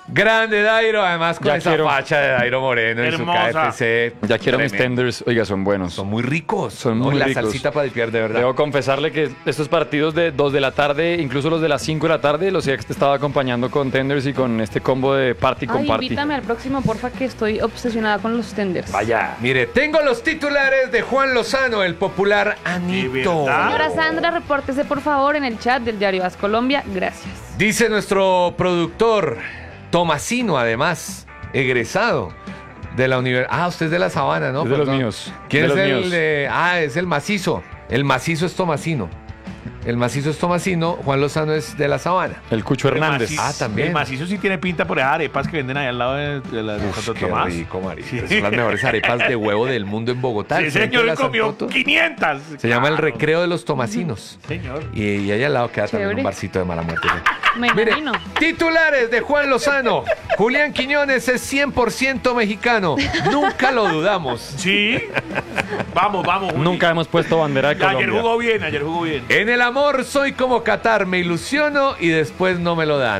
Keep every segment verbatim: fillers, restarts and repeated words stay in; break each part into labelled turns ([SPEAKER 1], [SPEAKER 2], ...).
[SPEAKER 1] Grande Dairo, además con
[SPEAKER 2] Ya
[SPEAKER 1] esa
[SPEAKER 2] quiero.
[SPEAKER 1] facha de Dairo Moreno y su
[SPEAKER 3] Hermosa.
[SPEAKER 1] K F C.
[SPEAKER 2] Ya quiero mis
[SPEAKER 1] Tremendo.
[SPEAKER 2] tenders. Oiga, son buenos.
[SPEAKER 1] Son muy ricos.
[SPEAKER 2] Son
[SPEAKER 1] ¿no?
[SPEAKER 2] muy
[SPEAKER 1] La
[SPEAKER 2] ricos.
[SPEAKER 1] salsita para dipiar, de verdad.
[SPEAKER 2] Debo confesarle que estos partidos de dos de la tarde, incluso los de las cinco de la tarde, los he estado acompañando con tenders y con este combo de party con
[SPEAKER 4] Ay,
[SPEAKER 2] party.
[SPEAKER 4] invítame al próximo, porfa, que estoy obsesionada con los tenders.
[SPEAKER 2] Vaya.
[SPEAKER 1] Mire, tengo los titulares de Juan Lozano, el popular Anito.
[SPEAKER 3] verdad?
[SPEAKER 4] Señora Sandra, repórtese por favor en el chat del diario As Colombia. Gracias.
[SPEAKER 1] Dice nuestro productor, Tomasino, además, egresado de la universidad. Ah, usted es de la Sabana, ¿no?
[SPEAKER 2] Es de los
[SPEAKER 1] Perdón.
[SPEAKER 2] míos.
[SPEAKER 1] ¿Quién
[SPEAKER 2] De
[SPEAKER 1] es
[SPEAKER 2] los
[SPEAKER 1] el
[SPEAKER 2] míos.
[SPEAKER 1] de- Ah, es el macizo. El macizo es Tomasino. El macizo es Tomasino, Juan Lozano es de la Sabana.
[SPEAKER 2] El Cucho
[SPEAKER 3] El
[SPEAKER 2] Hernández.
[SPEAKER 3] macizo-
[SPEAKER 1] Ah, también.
[SPEAKER 3] El macizo sí tiene pinta por esas arepas que venden ahí al lado de, de la de
[SPEAKER 1] Uf,
[SPEAKER 3] Santo
[SPEAKER 1] qué
[SPEAKER 3] Tomás.
[SPEAKER 1] rico, María.
[SPEAKER 3] Sí.
[SPEAKER 1] Son las mejores arepas de huevo del mundo en Bogotá.
[SPEAKER 3] Sí,
[SPEAKER 1] ¿El frente de
[SPEAKER 3] señor,
[SPEAKER 1] la
[SPEAKER 3] comió
[SPEAKER 1] Santoto?
[SPEAKER 3] quinientas.
[SPEAKER 1] Se llama el
[SPEAKER 3] Claro.
[SPEAKER 1] recreo de los Tomasinos.
[SPEAKER 3] Señor.
[SPEAKER 1] Y, y ahí al lado queda también
[SPEAKER 4] Chévere.
[SPEAKER 1] un barcito de mala muerte.
[SPEAKER 4] Me
[SPEAKER 1] Mire,
[SPEAKER 4] imagino.
[SPEAKER 1] titulares de Juan Lozano. Julián Quiñones es cien por ciento mexicano. Nunca lo dudamos.
[SPEAKER 3] Sí. Vamos, vamos. Juli.
[SPEAKER 2] Nunca hemos puesto bandera de
[SPEAKER 3] Ya, ayer
[SPEAKER 2] Colombia.
[SPEAKER 3] jugó bien, ayer jugó bien.
[SPEAKER 1] En el amor soy como Qatar, me ilusiono y después no me lo dan.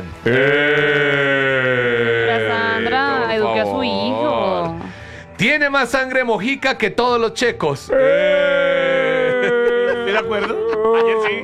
[SPEAKER 4] Señora Sandra,
[SPEAKER 1] por
[SPEAKER 4] eduque a su
[SPEAKER 1] favor.
[SPEAKER 4] hijo.
[SPEAKER 1] Tiene más sangre mojica que todos los checos.
[SPEAKER 3] ¿Estás de acuerdo? Ayer sí.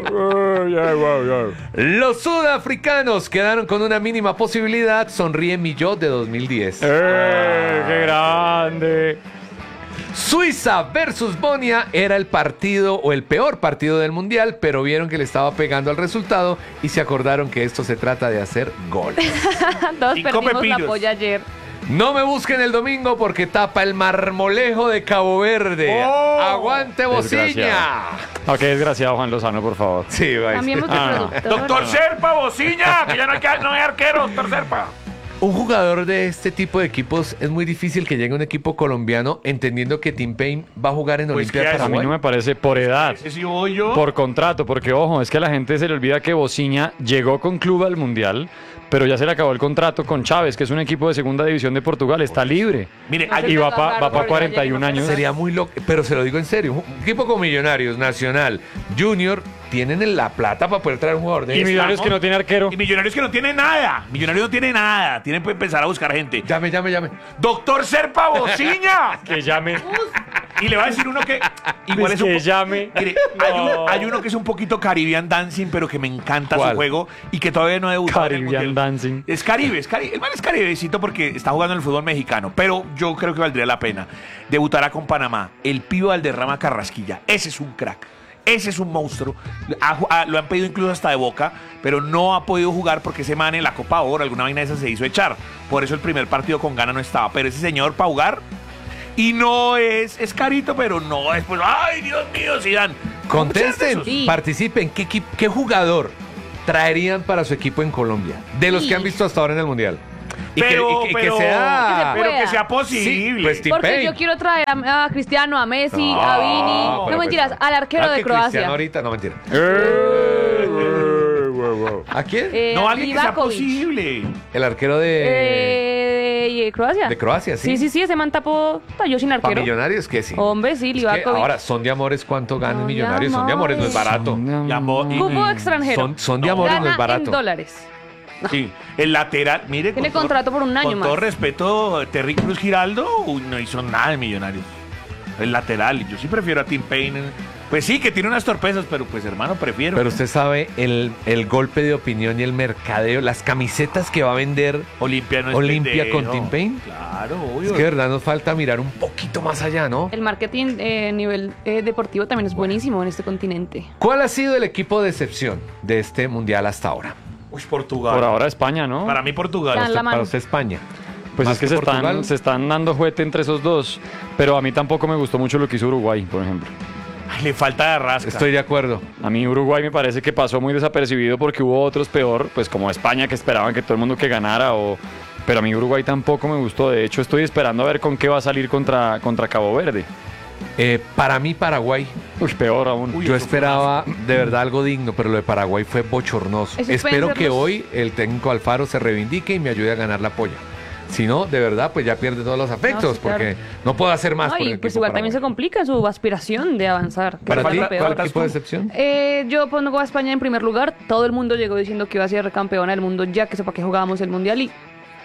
[SPEAKER 1] Los sudafricanos quedaron con una mínima posibilidad. Sonríe mi yo de dos mil diez.
[SPEAKER 2] ¡Eh, qué grande!
[SPEAKER 1] Suiza versus Bonia era el partido o el peor partido del mundial, pero vieron que le estaba pegando al resultado y se acordaron que esto se trata de hacer goles.
[SPEAKER 4] Todos
[SPEAKER 3] Cinco
[SPEAKER 4] perdimos la
[SPEAKER 3] pepinos.
[SPEAKER 4] polla ayer.
[SPEAKER 1] No me busquen el domingo porque tapa el marmolejo de Cabo Verde.
[SPEAKER 3] Oh,
[SPEAKER 1] ¡Aguante Bociña!
[SPEAKER 2] desgraciado. Ok, desgraciado Juan Lozano, por favor.
[SPEAKER 1] Sí, va.
[SPEAKER 4] Cambiemos de
[SPEAKER 2] Ah, no.
[SPEAKER 4] productor.
[SPEAKER 3] Doctor Serpa, bocina, que ya no hay, no hay arquero, doctor Serpa.
[SPEAKER 1] Un jugador de este tipo de equipos es muy difícil que llegue a un equipo colombiano entendiendo que Tim Payne va a jugar en
[SPEAKER 3] Pues
[SPEAKER 1] Olimpia de
[SPEAKER 3] que a
[SPEAKER 2] A mí
[SPEAKER 1] Paraguay.
[SPEAKER 2] no me parece por edad.
[SPEAKER 3] Ese sí voy yo.
[SPEAKER 2] Por contrato, porque ojo, es que a la gente se le olvida que Bociña llegó con club al Mundial, pero ya se le acabó el contrato con Chávez, que es un equipo de segunda división de Portugal, está libre.
[SPEAKER 3] Mire,
[SPEAKER 4] No se
[SPEAKER 2] Y
[SPEAKER 3] ayer,
[SPEAKER 2] va
[SPEAKER 4] pega
[SPEAKER 2] para
[SPEAKER 4] raro,
[SPEAKER 2] cuarenta y un
[SPEAKER 4] porque
[SPEAKER 2] años.
[SPEAKER 1] Sería muy loco, pero se lo digo en serio. Un equipo con Millonarios, Nacional, Junior, tienen la plata para poder traer un jugador de
[SPEAKER 2] Y
[SPEAKER 1] este.
[SPEAKER 2] Millonarios que no tiene arquero.
[SPEAKER 3] y Millonarios que no tienen nada. Millonarios no tienen nada. Tienen que empezar a buscar gente.
[SPEAKER 1] Llame, llame, llame.
[SPEAKER 3] Doctor Serpa, bocina.
[SPEAKER 2] Que llame.
[SPEAKER 3] Y le va a decir uno que igual es un
[SPEAKER 2] que
[SPEAKER 3] po-
[SPEAKER 2] llame.
[SPEAKER 3] Mire, hay,
[SPEAKER 2] No.
[SPEAKER 3] un- hay uno que es un poquito Caribbean Dancing, pero que me encanta
[SPEAKER 1] ¿Cuál?
[SPEAKER 3] su juego y que todavía no ha debutado. en el
[SPEAKER 2] Caribbean
[SPEAKER 3] Mundial.
[SPEAKER 2] Dancing.
[SPEAKER 3] Es Caribe, es Caribe. El man es caribecito porque está jugando en el fútbol mexicano, pero yo creo que valdría la pena. Debutará con Panamá. El Pío Valderrama Carrasquilla. Ese es un crack. Ese es un monstruo. Ha ju- ha- lo han pedido incluso hasta de Boca, pero no ha podido jugar porque ese man en la Copa Oro, alguna vaina de esa se hizo echar. Por eso el primer partido con Gana no estaba. Pero ese señor para jugar, y no es, es carito, pero no es pues, ay Dios mío, Zidane.
[SPEAKER 1] Contesten,
[SPEAKER 4] Sí.
[SPEAKER 1] participen. ¿Qué, equi- qué jugador traerían para su equipo en Colombia? De los
[SPEAKER 4] Sí.
[SPEAKER 1] que han visto hasta ahora en el Mundial. Y que-
[SPEAKER 3] Pero,
[SPEAKER 1] y que, y que
[SPEAKER 3] pero,
[SPEAKER 1] sea...
[SPEAKER 4] Que se
[SPEAKER 3] pero que
[SPEAKER 4] pueda.
[SPEAKER 3] sea
[SPEAKER 1] Sí,
[SPEAKER 3] posible.
[SPEAKER 1] pues, Tim
[SPEAKER 4] Porque
[SPEAKER 1] Payne.
[SPEAKER 4] yo quiero traer a, a Cristiano, a Messi,
[SPEAKER 1] No,
[SPEAKER 4] a Vini.
[SPEAKER 1] pero
[SPEAKER 4] No mentiras,
[SPEAKER 1] pues,
[SPEAKER 4] al arquero
[SPEAKER 1] ah,
[SPEAKER 4] de
[SPEAKER 1] que Cristiano
[SPEAKER 4] Croacia.
[SPEAKER 1] ahorita, no mentira.
[SPEAKER 2] Eh,
[SPEAKER 1] ¿A quién?
[SPEAKER 4] Eh,
[SPEAKER 3] no, alguien que sea
[SPEAKER 4] Livakovic.
[SPEAKER 3] posible.
[SPEAKER 1] El arquero de,
[SPEAKER 4] Eh, ¿y de Croacia?
[SPEAKER 1] de Croacia, sí.
[SPEAKER 4] Sí, sí, sí, ese man tapó, talló sin
[SPEAKER 1] Para
[SPEAKER 4] arquero.
[SPEAKER 1] Millonarios, que sí.
[SPEAKER 4] Hombre, sí,
[SPEAKER 1] Es que
[SPEAKER 4] Livakovic.
[SPEAKER 1] ahora, son de amores, ¿cuánto ganan
[SPEAKER 4] Son de
[SPEAKER 1] Millonarios? Son de amores, no es
[SPEAKER 4] amores.
[SPEAKER 1] barato.
[SPEAKER 3] Llamó y-
[SPEAKER 4] Cupo extranjero.
[SPEAKER 1] Son, son de amores, no
[SPEAKER 4] Gana
[SPEAKER 1] es barato.
[SPEAKER 4] en dólares.
[SPEAKER 3] Sí, el lateral, mire.
[SPEAKER 4] Tiene
[SPEAKER 3] con todo-
[SPEAKER 4] contrato por un año
[SPEAKER 3] con
[SPEAKER 4] más.
[SPEAKER 3] todo respeto, Terry Cruz Giraldo uy, no hizo nada de Millonarios. El lateral, yo sí prefiero a Tim Payne. Pues sí, que tiene unas torpezas, pero pues hermano, prefiero.
[SPEAKER 1] Pero usted sabe el, el golpe de opinión y el mercadeo, las camisetas que va a vender.
[SPEAKER 3] Olimpia no es
[SPEAKER 1] Olimpia
[SPEAKER 3] pendejo.
[SPEAKER 1] con Tim Payne.
[SPEAKER 3] Claro,
[SPEAKER 1] Es
[SPEAKER 3] obvio.
[SPEAKER 1] que de verdad nos falta mirar un poquito más allá, ¿no?
[SPEAKER 4] El marketing eh, a nivel eh, deportivo también es buenísimo en este continente.
[SPEAKER 1] ¿Cuál ha sido el equipo de excepción de este mundial hasta ahora?
[SPEAKER 3] Uy, Portugal.
[SPEAKER 2] Por ahora España, ¿no?
[SPEAKER 3] Para mí Portugal.
[SPEAKER 4] Está en la
[SPEAKER 1] Para
[SPEAKER 4] mano.
[SPEAKER 1] usted España.
[SPEAKER 2] Pues
[SPEAKER 1] Más
[SPEAKER 2] es que,
[SPEAKER 1] que
[SPEAKER 2] se
[SPEAKER 1] Portugal.
[SPEAKER 2] están, se están dando juguete entre esos dos. Pero a mí tampoco me gustó mucho lo que hizo Uruguay, por ejemplo.
[SPEAKER 3] Ay, le falta de rasca.
[SPEAKER 1] Estoy de acuerdo.
[SPEAKER 2] A mí Uruguay me parece que pasó muy desapercibido porque hubo otros peor, pues como España que esperaban que todo el mundo que ganara o... Pero a mí Uruguay tampoco me gustó. De hecho, estoy esperando a ver con qué va a salir contra, contra Cabo Verde.
[SPEAKER 1] Eh, para mí, Paraguay.
[SPEAKER 2] Uy, peor aún.
[SPEAKER 3] Uy,
[SPEAKER 1] Yo
[SPEAKER 3] eso fue
[SPEAKER 1] esperaba de verdad algo digno, pero lo de Paraguay fue bochornoso.
[SPEAKER 4] Es
[SPEAKER 1] Espero que
[SPEAKER 4] suspenderlos.
[SPEAKER 1] hoy el técnico Alfaro se reivindique y me ayude a ganar la polla. Si no, de verdad, pues ya pierde todos los afectos,
[SPEAKER 4] No, sí, claro.
[SPEAKER 1] porque no puedo hacer más.
[SPEAKER 4] No,
[SPEAKER 1] por
[SPEAKER 4] y
[SPEAKER 1] el
[SPEAKER 4] pues
[SPEAKER 1] equipo
[SPEAKER 4] igual también se
[SPEAKER 1] Paraguay.
[SPEAKER 4] complica su aspiración de avanzar. que
[SPEAKER 1] Para
[SPEAKER 4] es
[SPEAKER 1] ti,
[SPEAKER 4] lo peor.
[SPEAKER 1] ¿cuál equipo de excepción?
[SPEAKER 4] Eh, yo pongo a España en primer lugar. Todo el mundo llegó diciendo que iba a ser campeona del mundo ya que sepa que jugábamos el mundial y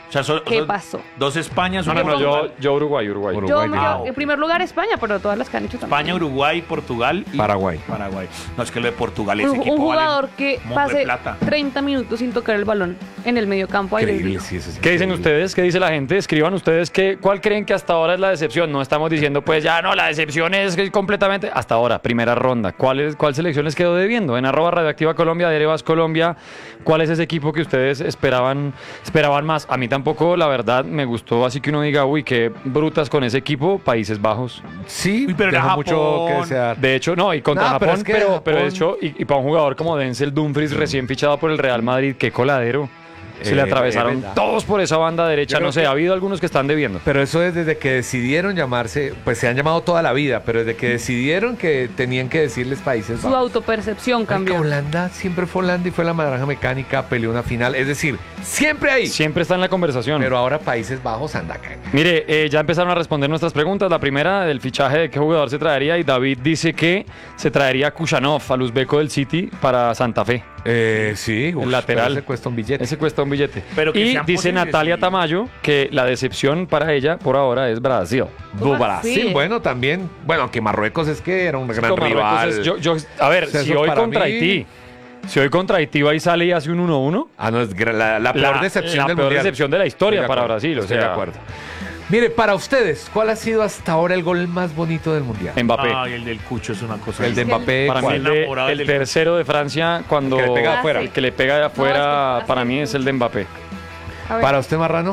[SPEAKER 3] O sea, son,
[SPEAKER 4] ¿Qué
[SPEAKER 3] son
[SPEAKER 4] pasó?
[SPEAKER 3] dos Españas,
[SPEAKER 2] No,
[SPEAKER 3] una
[SPEAKER 2] no, no, yo,
[SPEAKER 3] Portugal.
[SPEAKER 2] yo Uruguay, Uruguay.
[SPEAKER 1] Uruguay.
[SPEAKER 4] Yo me
[SPEAKER 1] digamos.
[SPEAKER 4] quedo en primer lugar España, pero todas las que han hecho también.
[SPEAKER 3] España, Uruguay, Portugal y
[SPEAKER 1] Paraguay.
[SPEAKER 3] Paraguay. No, es que lo de Portugal, ese
[SPEAKER 4] Un,
[SPEAKER 3] equipo
[SPEAKER 4] un jugador
[SPEAKER 3] vale
[SPEAKER 4] que
[SPEAKER 3] un montón de
[SPEAKER 4] pase
[SPEAKER 3] plata.
[SPEAKER 4] treinta minutos sin tocar el balón en el medio campo. aire
[SPEAKER 1] Increíble,
[SPEAKER 4] libre.
[SPEAKER 1] sí, eso es
[SPEAKER 2] ¿Qué dicen
[SPEAKER 1] increíble.
[SPEAKER 2] ustedes? ¿Qué dice la gente? Escriban ustedes que, cuál creen que hasta ahora es la decepción. No estamos diciendo, pues ya no, la decepción es que completamente. Hasta ahora, primera ronda. ¿Cuál, es, cuál selección les quedó debiendo? En arroba Radioactiva Colombia, Derevas Colombia. ¿Cuál es ese equipo que ustedes esperaban, esperaban más? A mí tampoco, la verdad, me gustó. Así que uno diga, uy, qué brutas con ese equipo. Países Bajos.
[SPEAKER 1] Sí,
[SPEAKER 3] Uy, pero era
[SPEAKER 1] dejó mucho
[SPEAKER 3] Japón.
[SPEAKER 1] que desear.
[SPEAKER 2] De hecho, no, y contra
[SPEAKER 1] No, pero
[SPEAKER 2] Japón,
[SPEAKER 1] es que
[SPEAKER 2] pero,
[SPEAKER 1] Japón-
[SPEAKER 2] pero de hecho, y, y para un jugador como Denzel Dumfries, recién fichado por el Real Madrid, qué coladero. Se le
[SPEAKER 1] Eh,
[SPEAKER 2] atravesaron
[SPEAKER 1] es verdad.
[SPEAKER 2] todos por esa banda derecha.
[SPEAKER 1] Yo creo
[SPEAKER 2] No sé,
[SPEAKER 1] que-
[SPEAKER 2] ha habido algunos que están debiendo.
[SPEAKER 1] Pero eso es desde que decidieron llamarse, pues se han llamado toda la vida, pero desde que decidieron que tenían que decirles Países
[SPEAKER 4] Su
[SPEAKER 1] Bajos.
[SPEAKER 4] autopercepción
[SPEAKER 1] Marica,
[SPEAKER 4] cambió.
[SPEAKER 1] Holanda siempre fue Holanda y fue la naranja mecánica, peleó una final, es decir, siempre ahí.
[SPEAKER 2] Siempre está en la conversación.
[SPEAKER 1] Pero ahora Países Bajos anda acá.
[SPEAKER 2] Mire, eh, ya empezaron a responder nuestras preguntas. La primera del fichaje de qué jugador se traería, y David dice que se traería a Kushanov, al uzbeco del City, para Santa Fe.
[SPEAKER 1] Eh, sí, uf,
[SPEAKER 2] El lateral.
[SPEAKER 1] pero ese cuesta un billete.
[SPEAKER 2] Ese cuesta un billete.
[SPEAKER 3] Pero que
[SPEAKER 2] y
[SPEAKER 3] sean
[SPEAKER 2] dice
[SPEAKER 3] posibles,
[SPEAKER 2] Natalia
[SPEAKER 3] sí.
[SPEAKER 2] Tamayo que la decepción para ella por ahora es Brasil.
[SPEAKER 1] Du- Brasil,
[SPEAKER 4] Sí.
[SPEAKER 1] bueno, también. Bueno, aunque Marruecos es que era un gran
[SPEAKER 2] Con Marruecos
[SPEAKER 1] rival.
[SPEAKER 2] es- yo- yo- a ver,
[SPEAKER 1] O sea,
[SPEAKER 2] si
[SPEAKER 1] eso
[SPEAKER 2] hoy
[SPEAKER 1] para
[SPEAKER 2] contra
[SPEAKER 1] mí-
[SPEAKER 2] Haití, si hoy contra Haití va y sale y hace un uno uno,
[SPEAKER 1] Ah, no, es gra- la, la peor
[SPEAKER 2] la,
[SPEAKER 1] decepción
[SPEAKER 2] la
[SPEAKER 1] del
[SPEAKER 2] peor
[SPEAKER 1] mundial.
[SPEAKER 2] decepción de la historia
[SPEAKER 1] Estoy de
[SPEAKER 2] para
[SPEAKER 1] acuerdo,
[SPEAKER 2] Brasil. O
[SPEAKER 1] estoy
[SPEAKER 2] sea,
[SPEAKER 1] de acuerdo. Mire, para ustedes, ¿cuál ha sido hasta ahora el gol más bonito del mundial?
[SPEAKER 2] Mbappé.
[SPEAKER 3] Ay, el del Cucho es una cosa.
[SPEAKER 1] El de Mbappé.
[SPEAKER 2] Para mí
[SPEAKER 1] ¿cuál?
[SPEAKER 2] el, de-
[SPEAKER 3] enamorado
[SPEAKER 2] el
[SPEAKER 3] del-
[SPEAKER 2] tercero de Francia cuando
[SPEAKER 1] Que le pega de afuera.
[SPEAKER 2] el que le pega de
[SPEAKER 4] No,
[SPEAKER 2] afuera
[SPEAKER 4] es que-
[SPEAKER 2] para mí es el de Mbappé.
[SPEAKER 4] A ver,
[SPEAKER 1] Para usted, Marrano.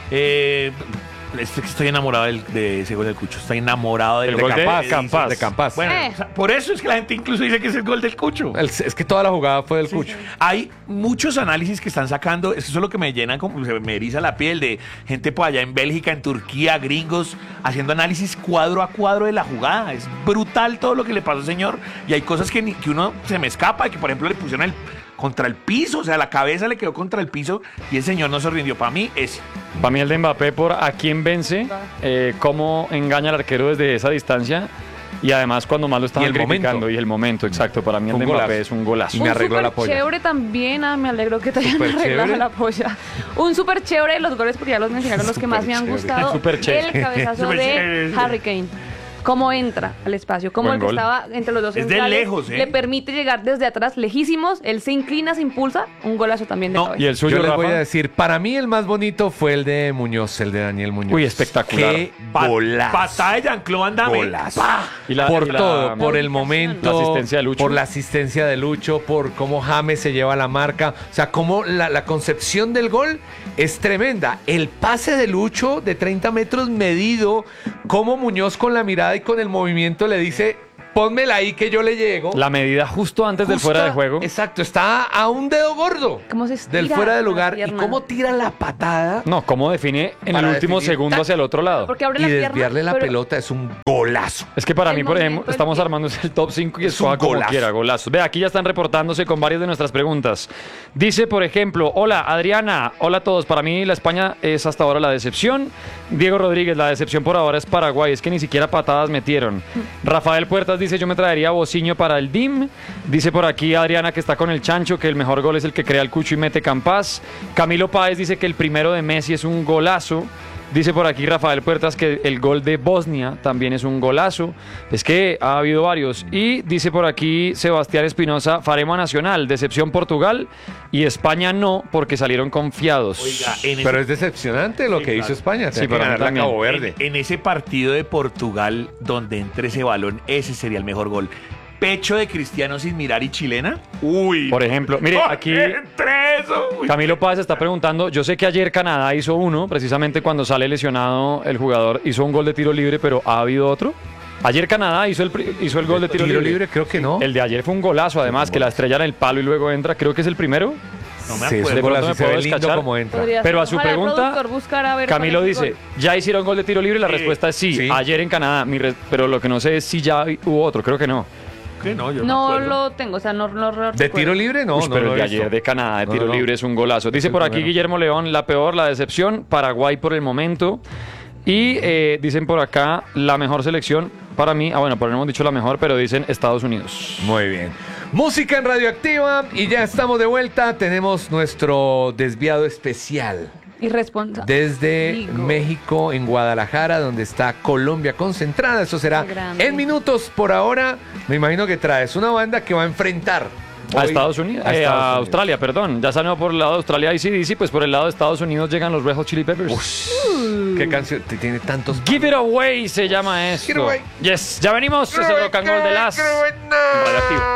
[SPEAKER 3] Eh, es que estoy enamorado del, de ese gol del Cucho. Estoy enamorado del
[SPEAKER 2] El gol de
[SPEAKER 3] Campas.
[SPEAKER 2] Campas.
[SPEAKER 1] De Campas.
[SPEAKER 3] Bueno,
[SPEAKER 4] Eh.
[SPEAKER 3] o sea, por eso es que la gente incluso dice que es el gol del Cucho.
[SPEAKER 1] El- es que toda la jugada fue del Cucho.
[SPEAKER 3] Hay muchos análisis que están sacando, eso es lo que me llena, como se me eriza la piel, de gente por allá en Bélgica, en Turquía, gringos, haciendo análisis cuadro a cuadro de la jugada. Es brutal todo lo que le pasó al señor, y hay cosas que, ni- que uno se me escapa, que por ejemplo le pusieron el, contra el piso, o sea, la cabeza le quedó contra el piso y el señor no se rindió. Para mí es...
[SPEAKER 2] Para mí el de Mbappé por a quién vence, eh, cómo engaña al arquero desde esa distancia y además cuando más lo estaban
[SPEAKER 1] el
[SPEAKER 2] criticando
[SPEAKER 1] momento.
[SPEAKER 2] y el momento, exacto. Para mí el
[SPEAKER 1] Un
[SPEAKER 2] de Mbappé
[SPEAKER 1] golazo.
[SPEAKER 2] es un golazo.
[SPEAKER 1] Y me
[SPEAKER 4] un
[SPEAKER 1] arregló
[SPEAKER 4] súper
[SPEAKER 1] la polla.
[SPEAKER 4] chévere también. Ah, me alegro que te hayan
[SPEAKER 1] ¿Súper
[SPEAKER 4] arreglado
[SPEAKER 1] chévere?
[SPEAKER 4] la polla. Un súper chévere de los goles, porque ya los mencionaron los que más me han
[SPEAKER 1] Súper chévere.
[SPEAKER 4] gustado.
[SPEAKER 2] Súper chévere.
[SPEAKER 4] El cabezazo
[SPEAKER 3] Súper
[SPEAKER 4] de
[SPEAKER 3] chévere.
[SPEAKER 4] Harry Kane. Cómo entra al espacio, cómo
[SPEAKER 2] Buen
[SPEAKER 4] el que
[SPEAKER 2] gol.
[SPEAKER 4] estaba entre los dos
[SPEAKER 3] Es de
[SPEAKER 4] centrales
[SPEAKER 3] lejos, ¿eh?
[SPEAKER 4] le permite llegar desde atrás lejísimos, él se inclina, se impulsa, un golazo también de
[SPEAKER 3] No,
[SPEAKER 4] cabeza.
[SPEAKER 2] Y el suyo,
[SPEAKER 1] Yo les
[SPEAKER 2] Rafa.
[SPEAKER 1] voy a decir, para mí el más bonito fue el de Muñoz, el de Daniel Muñoz.
[SPEAKER 2] Uy, espectacular.
[SPEAKER 1] Qué
[SPEAKER 3] Pa-
[SPEAKER 1] golazo.
[SPEAKER 3] Patada de Jean-Claude Van Damme.
[SPEAKER 1] Golazo.
[SPEAKER 3] ¡Pah!
[SPEAKER 2] Y la-
[SPEAKER 1] por
[SPEAKER 2] y la-
[SPEAKER 1] todo, por el
[SPEAKER 4] ubicación.
[SPEAKER 1] momento,
[SPEAKER 2] La asistencia de Lucho.
[SPEAKER 1] por la asistencia de Lucho, por cómo James se lleva la marca, o sea, cómo la, la concepción del gol es tremenda. El pase de Lucho de treinta metros medido, cómo Muñoz con la mirada y con el movimiento le dice, pónmela ahí que yo le llego.
[SPEAKER 2] La medida justo antes del
[SPEAKER 1] Justa-
[SPEAKER 2] fuera de juego.
[SPEAKER 1] Exacto, está a un dedo gordo
[SPEAKER 4] Cómo se estira
[SPEAKER 1] del fuera de
[SPEAKER 4] la
[SPEAKER 1] lugar y
[SPEAKER 4] pierna.
[SPEAKER 1] cómo tira la patada
[SPEAKER 2] No, cómo define en
[SPEAKER 1] Para
[SPEAKER 2] el último
[SPEAKER 1] definir,
[SPEAKER 2] segundo
[SPEAKER 1] ¡tac!
[SPEAKER 2] hacia el otro lado.
[SPEAKER 4] Porque abre
[SPEAKER 1] y
[SPEAKER 4] la pierna,
[SPEAKER 1] desviarle la
[SPEAKER 4] pero-
[SPEAKER 1] pelota es un golazo.
[SPEAKER 2] Es que para
[SPEAKER 4] El
[SPEAKER 2] mí, por ejemplo,
[SPEAKER 4] movimiento del
[SPEAKER 2] estamos
[SPEAKER 4] pie.
[SPEAKER 2] armando el top cinco y
[SPEAKER 1] Es un
[SPEAKER 2] escoja como
[SPEAKER 1] golazo.
[SPEAKER 2] quiera, golazos. Ve, aquí ya están reportándose con varias de nuestras preguntas. Dice, por ejemplo, hola Adriana, hola a todos. Para mí la España es hasta ahora la decepción. Diego Rodríguez, la decepción por ahora es Paraguay, es que ni siquiera patadas metieron. Rafael Puertas dice, yo me traería a Bociño para el D I M. Dice por aquí Adriana que está con el chancho, que el mejor gol es el que crea el Cucho y mete Campas. Camilo Páez dice que el primero de Messi es un golazo. Dice por aquí Rafael Puertas que el gol de Bosnia también es un golazo. Es que ha habido varios. Y dice por aquí Sebastián Espinosa, Farema Nacional, decepción Portugal y España no, porque salieron confiados.
[SPEAKER 3] Oiga, en ese
[SPEAKER 1] Pero es decepcionante lo
[SPEAKER 3] Sí,
[SPEAKER 1] que
[SPEAKER 3] claro.
[SPEAKER 1] hizo España.
[SPEAKER 2] Sí,
[SPEAKER 1] Tiene que
[SPEAKER 2] para mí
[SPEAKER 1] ganarle a
[SPEAKER 2] también.
[SPEAKER 1] Cabo Verde.
[SPEAKER 3] En, en ese partido de Portugal, donde entre ese balón, ese sería el mejor gol. Pecho de Cristiano sin mirar y chilena. Uy.
[SPEAKER 2] Por ejemplo, mire,
[SPEAKER 3] ¡Oh,
[SPEAKER 2] aquí
[SPEAKER 3] entre eso! Uy.
[SPEAKER 2] Camilo Páez está preguntando, yo sé que ayer Canadá hizo uno, precisamente cuando sale lesionado el jugador, hizo un gol de tiro libre, pero ¿ha habido otro? Ayer Canadá hizo el, pri- hizo el gol de tiro,
[SPEAKER 1] Tiro
[SPEAKER 2] libre.
[SPEAKER 1] libre, creo que no.
[SPEAKER 2] El de ayer fue un golazo, además, que la estrella en el palo y luego entra, creo que es el primero.
[SPEAKER 3] No me
[SPEAKER 1] Sí,
[SPEAKER 3] acuerdo.
[SPEAKER 1] ese
[SPEAKER 2] De
[SPEAKER 1] golazo
[SPEAKER 2] pronto me
[SPEAKER 1] se
[SPEAKER 2] puedo
[SPEAKER 1] ve lindo
[SPEAKER 2] descachar.
[SPEAKER 1] como entra.
[SPEAKER 4] Podría
[SPEAKER 2] Pero
[SPEAKER 4] ser.
[SPEAKER 2] a su
[SPEAKER 4] Ojalá el
[SPEAKER 2] pregunta,
[SPEAKER 4] productor buscara a ver
[SPEAKER 2] Camilo
[SPEAKER 4] cuál es el
[SPEAKER 2] dice,
[SPEAKER 4] gol.
[SPEAKER 2] ¿ya hicieron gol de tiro libre? La
[SPEAKER 3] Sí.
[SPEAKER 2] respuesta es sí,
[SPEAKER 1] Sí.
[SPEAKER 2] ayer en Canadá, mi re- pero lo que no sé es si ya hubo otro, creo que no.
[SPEAKER 3] ¿Qué? No, yo no,
[SPEAKER 4] No
[SPEAKER 3] me acuerdo.
[SPEAKER 4] lo tengo, o sea, no, no lo
[SPEAKER 1] ¿De
[SPEAKER 4] recuerdo.
[SPEAKER 1] tiro libre? No,
[SPEAKER 2] Uy,
[SPEAKER 1] no
[SPEAKER 2] pero
[SPEAKER 1] lo
[SPEAKER 2] el de
[SPEAKER 1] he visto.
[SPEAKER 2] ayer de Canadá de
[SPEAKER 1] No,
[SPEAKER 2] tiro
[SPEAKER 1] no, no.
[SPEAKER 2] libre es un golazo. Dice
[SPEAKER 1] el
[SPEAKER 2] por aquí
[SPEAKER 1] primero.
[SPEAKER 2] Guillermo León, la peor, la decepción, Paraguay por el momento. Y eh, dicen por acá, la mejor selección para mí, ah bueno, pero no hemos dicho la mejor, pero dicen Estados Unidos.
[SPEAKER 1] Muy bien. Música en Radioactiva y ya estamos de vuelta. Tenemos nuestro desviado especial.
[SPEAKER 4] Irresponsable.
[SPEAKER 1] desde
[SPEAKER 4] Digo.
[SPEAKER 1] México, en Guadalajara, donde está Colombia concentrada. Eso será
[SPEAKER 4] Qué grande.
[SPEAKER 1] en minutos. Por ahora, me imagino que traes una banda que va a enfrentar
[SPEAKER 2] A
[SPEAKER 1] hoy
[SPEAKER 2] Estados Unidos,
[SPEAKER 1] a
[SPEAKER 2] eh,
[SPEAKER 1] Estados
[SPEAKER 2] a
[SPEAKER 1] Unidos.
[SPEAKER 2] Australia, perdón. Ya salió por el lado de Australia A C D C, pues por el lado de Estados Unidos llegan los Red Hot Chili Peppers.
[SPEAKER 1] ¿Qué canción? Te- Tiene tantos.
[SPEAKER 2] Give It Away se llama esto.
[SPEAKER 1] Give It Away.
[SPEAKER 2] Yes, ya venimos. Es el rock and roll de las.
[SPEAKER 1] Qué buena.
[SPEAKER 2] Radioactivo.